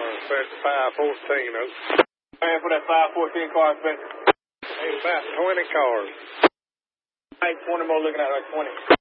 Spencer, 514. Man, for that 514 car, Spencer. Hey, about 20 cars. Hey, 20 more looking at like 20.